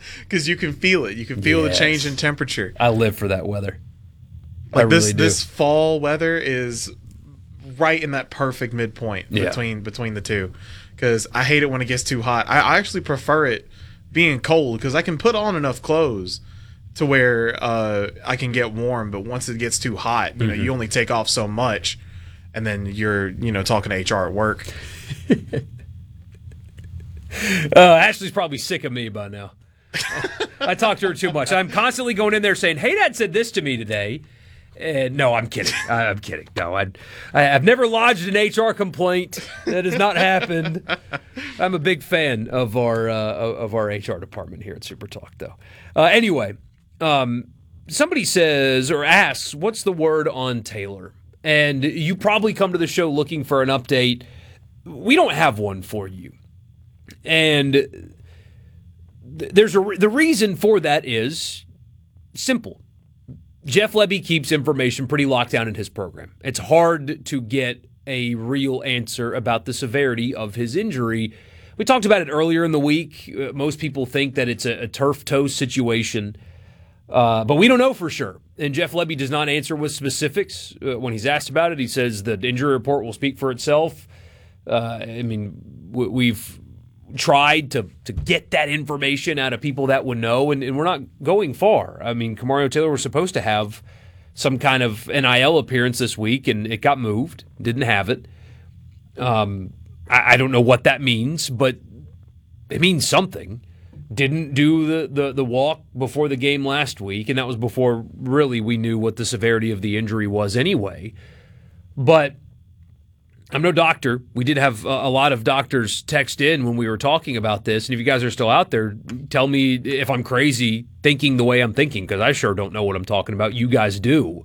because you can feel it. You can feel the change in temperature. I live for that weather. Like I really do. This fall weather is right in that perfect midpoint between the two. Because I hate it when it gets too hot. I actually prefer it being cold because I can put on enough clothes to where I can get warm. But once it gets too hot, you only take off so much, and then you're talking to HR at work. Ashley's probably sick of me by now. I talk to her too much. I'm constantly going in there saying, "Hey, Dad said this to me today." No, I'm kidding. I'm kidding. No, I've never lodged an HR complaint. That has not happened. I'm a big fan of our HR department here at Super Talk, though. Anyway, somebody says or asks, "What's the word on Taylor?" And you probably come to the show looking for an update. We don't have one for you, and the reason for that is simple. Jeff Lebby keeps information pretty locked down in his program. It's hard to get a real answer about the severity of his injury. We talked about it earlier in the week. Most people think that it's a turf toe situation, but we don't know for sure. And Jeff Lebby does not answer with specifics. When he's asked about it, he says the injury report will speak for itself. We've tried to get that information out of people that would know, and we're not going far. I mean, Kamario Taylor was supposed to have some kind of NIL appearance this week, and it got moved. Didn't have it. I don't know what that means, but it means something. Didn't do the walk before the game last week, and that was before really we knew what the severity of the injury was anyway. But I'm no doctor. We did have a lot of doctors text in when we were talking about this. And if you guys are still out there, tell me if I'm crazy thinking the way I'm thinking, because I sure don't know what I'm talking about. You guys do.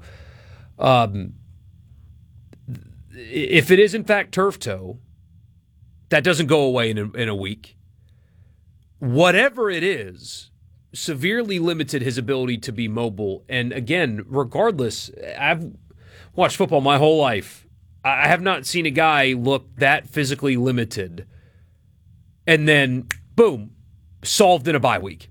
If it is in fact turf toe, that doesn't go away in a week. Whatever it is, severely limited his ability to be mobile. And again, regardless, I've watched football my whole life. I have not seen a guy look that physically limited and then, boom, solved in a bye week.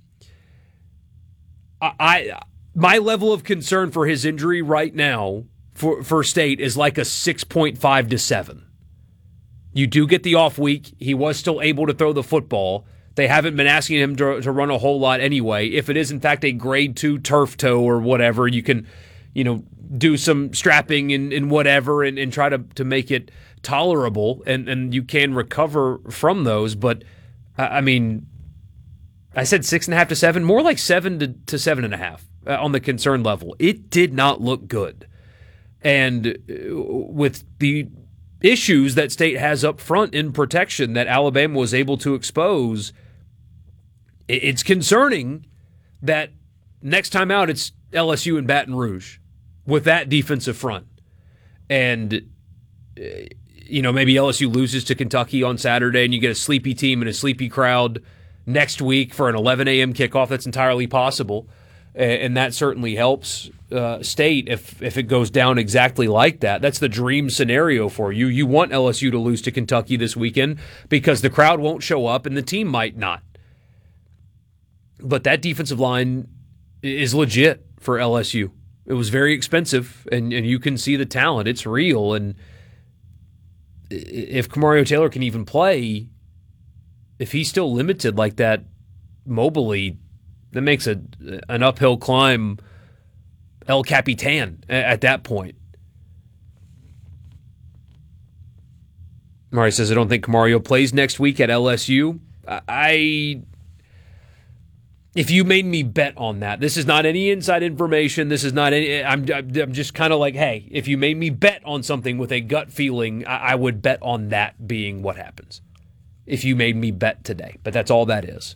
My level of concern for his injury right now for State is like a 6.5 to 7. You do get the off week. He was still able to throw the football. They haven't been asking him to run a whole lot anyway. If it is, in fact, a grade 2 turf toe or whatever, you can, do some strapping and whatever and try to make it tolerable, and you can recover from those. But, I said 6.5 to 7, more like 7 to 7.5 on the concern level. It did not look good. And with the issues that State has up front in protection that Alabama was able to expose, it's concerning that next time out it's LSU and Baton Rouge with that defensive front. And, maybe LSU loses to Kentucky on Saturday and you get a sleepy team and a sleepy crowd next week for an 11 a.m. kickoff. That's entirely possible. And that certainly helps State if it goes down exactly like that. That's the dream scenario for you. You want LSU to lose to Kentucky this weekend because the crowd won't show up and the team might not. But that defensive line is legit for LSU. It was very expensive, and you can see the talent. It's real. And if Kamario Taylor can even play, if he's still limited like that mobily, that makes an uphill climb El Capitan at that point. Mari says, I don't think Kamario plays next week at LSU. If you made me bet on that, this is not any inside information. This is not any. I'm just kind of like, hey, if you made me bet on something with a gut feeling, I would bet on that being what happens. If you made me bet today, but that's all that is.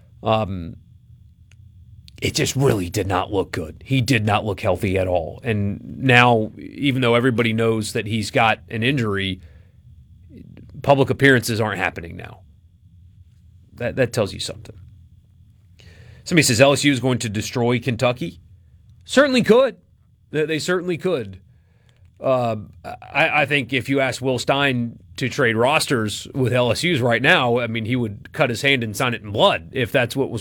It just really did not look good. He did not look healthy at all. And now, even though everybody knows that he's got an injury, public appearances aren't happening now. That tells you something. Somebody says LSU is going to destroy Kentucky. Certainly could. They certainly could. I think if you ask Will Stein to trade rosters with LSU's right now, he would cut his hand and sign it in blood if that's what was